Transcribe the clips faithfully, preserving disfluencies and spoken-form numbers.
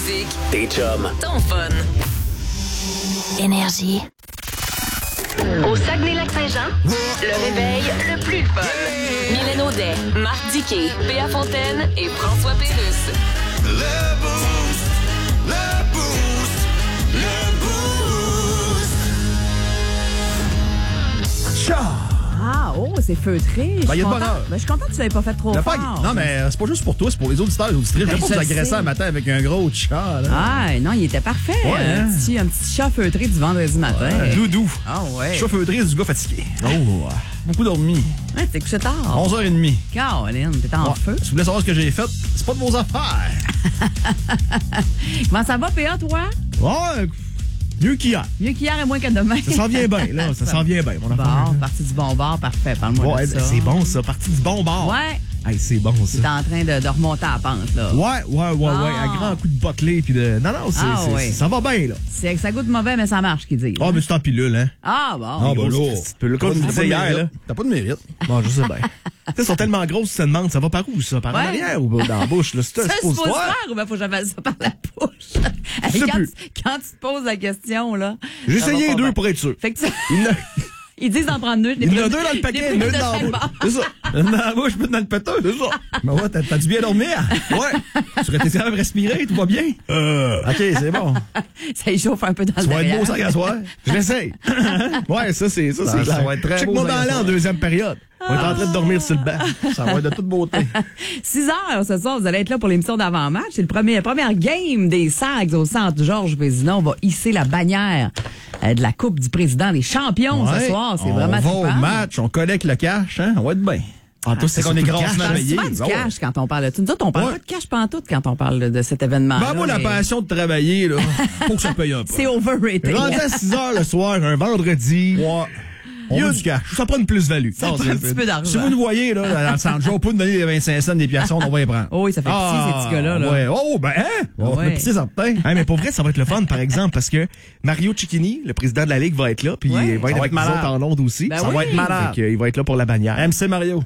musique, tes chums, ton fun. Énergie. Au Saguenay-Lac-Saint-Jean, le réveil le plus fun. Mylène Audet, Marc Diquet, Béa Fontaine et François Pérusse. Le boost, le boost, le boost. Ciao! Ah, oh, c'est feutré. Ben, Je y a suis de contente- bonheur. ben, je suis contente que tu l'avais pas fait trop Le fort. pas- Non, mais c'est pas juste pour toi, c'est pour les auditeurs et les auditrices. Je Ben, vais pas je vous le agresser sais. un matin avec un gros chat. Là. Ah, non, il était parfait. Ouais, un, hein? petit, un petit chat feutré du vendredi matin. Ouais. Doudou. Ah, ouais. Chat feutré du gars fatigué. Oh, beaucoup dormi. Ouais, t'es couché tard. onze heures trente. Caroline, t'es en Ouais. feu. Si vous voulez savoir ce que j'ai fait, c'est pas de vos affaires. Comment ça va, P A, toi? Ouais, mieux qu'hier. Mieux qu'hier et moins que demain. Ça s'en vient bien, là. Ça s'en vient bien, mon affaire. Bon, parti du bon bord, parfait. Parle-moi Ouais, de ben, ça. c'est bon, ça. Parti du bon bord. Ouais. Hey, c'est bon, T'es ça. en train de, de remonter à la pente, là. Ouais, ouais, ouais, Ah. ouais. À grand coup de bottelé puis de. Non, non, c'est, Ah, c'est- ouais. ça va bien, là. C'est que ça goûte mauvais, mais ça marche, qu'ils disent. Ah, mais c'est en pilule, hein. Ah, bon. Ah, ben là. Comme Comme tu tu disais disais hier, hier, là. T'as pas de mérite. Bon, je sais bien. Tu sais, ils sont tellement grosses, tu te demandes, ça va par où, ça? Par en Ouais. arrière ou dans la bouche, là? C'est un C'est un suppositoire. suppositoire ou bien faut que j'avale ça par la bouche? Hey, sais quand, plus. tu, quand tu te poses la question, là. J'ai ça va essayé pas deux bien. pour être sûr. Fait que tu... Il y en a- Ils disent d'en prendre deux. il y en a deux dans le paquet, une dans la bouche. C'est ça. Une dans la bouche, puis une dans le péteux. C'est ça. Mais ouais, t'as, t'as dû bien dormir. Ouais. Tu aurais été capable de respirer, tout va bien. Euh. OK, c'est bon. Ça y chauffe un peu dans Tu le vas être derrière. beau, ça, qu'à soir. Je l'essaye. Ouais, ça, c'est ça. Ça- c'est ça clair. va être très Check beau, mon ça, dans ça. en deuxième période. On est en train de dormir sur le banc. Ça va être de toute beauté. six heures ce soir, vous allez être là pour l'émission d'avant-match. C'est le premier, la première game des Sags au centre Georges Vézina. On va hisser la bannière euh, de la Coupe du président des champions ce Ouais. soir. C'est on vraiment va au trippant. match, on collecte le cash, hein? On va être bien. Ah, toi, c'est qu'on est surtout le grassement cash. On parle payé. souvent du Ah ouais. cash quand on parle de tout. Nous autres, on parle Ouais. pas de cash pantoute quand on parle de, de cet événement. Ben, moi, la passion de travailler, là, faut que ça paye un peu. C'est overrated. Rendu à six heures le soir, un vendredi. Ouais. On Il y a veut du cash. Ça prend une plus-value. Ça Non, prend c'est- un petit peu d'argent. Si vous nous voyez, là, dans le centre, je vais pas nous donner les vingt-cinq cents des pièces, on va y prendre. Oh oui, ça fait pitié, ces petits gars-là, là. Ouais. Oh, ben, hein? On Ouais. va pitié certain. Hey, mais pour vrai, ça va être le fun, par exemple, parce que Mario Cicchini, le président de la Ligue, va être là, puis Ouais. il va être Ça va avec être nous malade. autres en ondes aussi. Ben Ça oui. va être malade. Fait que, il va être là pour la bannière. M C Mario.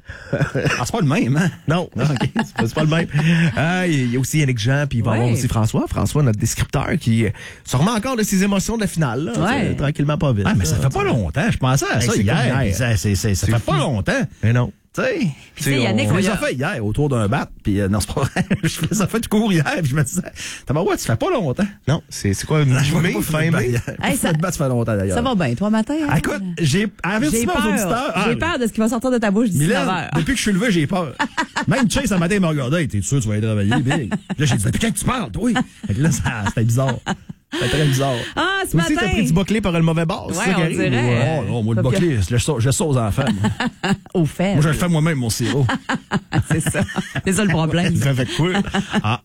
Ah, c'est pas le même, hein? Non, non, ok, c'est pas, c'est pas le même. Ah, il y a aussi Yannick Jean, puis il va y Ouais. avoir aussi François. François, notre descripteur, qui euh, se remet encore de ses émotions de la finale, là. Ouais. C'est, tranquillement, pas vite. Ah, mais ça là. fait pas longtemps. Je pensais à Hey, ça c'est hier. comme hier. puis Ça, c'est, c'est, ça C'est fait fou. pas longtemps. Mais non. Tu sais. Puis, tu sais, Yannick, on on les y a a- fait hier autour d'un bat, puis euh, non, c'est pas vrai. Je les ai fait tout court hier, puis je me disais, t'as ouais, tu fais pas longtemps. Non, c'est, c'est quoi, mai, fin mai? Hey, ça- ça bat, ça fait longtemps d'ailleurs. Ça va bien, toi, matin? hein? Ah, écoute, j'ai J'ai avertissement aux auditeurs. peur. Ah, J'ai peur de ce qui va sortir de ta bouche d'ici neuf Mylène, heures. depuis que je suis levé, j'ai peur. Même Chase, un matin, il m'a regardé. Hey, t'es sûr que tu vas aller travailler, big? Là, j'ai dit, depuis quand tu parles, toi? Fait que là, ça, c'était bizarre. C'était très bizarre. Ah, ce Toi aussi, matin! t'as pris du boclé par le mauvais bord, c'est Ouais, ça qui on arrive? dirait. Oh, non, moi, le Sauf que- bouclier, je laisse ça- je laisse ça aux enfants. Moi, Au fait. Moi, je le fais moi-même, mon sirop. C'est ça. C'est ça le problème. Ça fait quoi? Ah,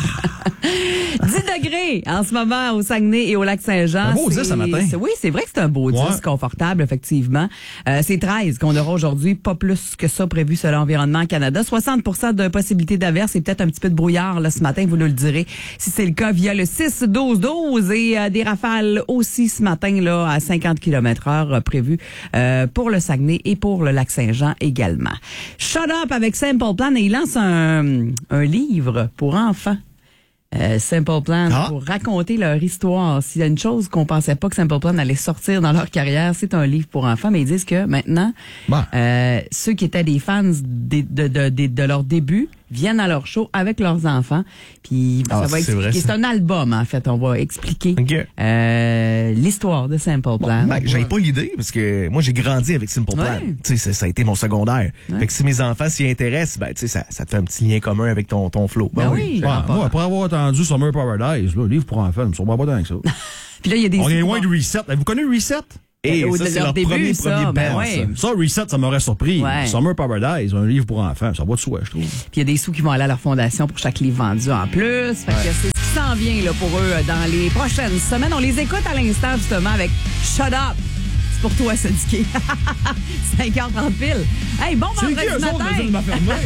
dix degrés en ce moment au Saguenay et au Lac-Saint-Jean. Un beau C'est- dix ce matin. c'est- Oui, c'est vrai que c'est un beau dix, Ouais. confortable, effectivement. Euh, c'est treize qu'on aura aujourd'hui, pas plus que ça prévu selon Environnement Canada. soixante pour cent de possibilité d'averse et peut-être un petit peu de brouillard là, ce matin, vous nous le direz. Si c'est le cas, via le six douze douze et euh, des rafales aussi ce matin là à cinquante kilomètres heure euh, prévues euh, pour le Saguenay et pour le Lac-Saint-Jean également. Shut Up avec Simple Plan et il lance un, un livre pour enfants. Euh, Simple Plan Ah. pour raconter leur histoire. S'il y a une chose qu'on pensait pas que Simple Plan allait sortir dans leur carrière, c'est un livre pour enfants, mais ils disent que maintenant, Bon. euh, ceux qui étaient des fans des- de, de, de, de leur début viennent à leur show avec leurs enfants. Puis Ah, ça va c'est expliquer. vrai, C'est ça. un album, en fait. On va expliquer Ok. euh, l'histoire de Simple Plan. Ben, j'avais pas l'idée, parce que moi, j'ai grandi avec Simple Plan. Ouais. Tu sais, ça, ça a été mon secondaire. Ouais. Fait que si mes enfants s'y intéressent, ben, tu sais, ça, ça te fait un petit lien commun avec ton, ton flow. Ben oui. Ouais, moi, après avoir entendu Summer Paradise, là, livre pour enfants, je me souviens pas tant que ça. Puis là, il y a des On est sous- loin de Reset. Avez-vous connu Reset? Et Au- ça, de c'est leur leur début, premier, ça, premier ben band, ouais. ça. Ça, Reset, ça m'aurait surpris. Ouais. Summer Paradise, un livre pour enfants, ça va de soi, je trouve. Puis il y a des sous qui vont aller à leur fondation pour chaque livre vendu en plus. Fait que c'est ce qui s'en vient là, pour eux euh, dans les prochaines semaines. On les écoute à l'instant justement avec Shut Up. C'est pour toi, syndiqué. cinq heures trente pile. Hey, bon C'est qui, vendredi eux autres, matin. de m'a fermé?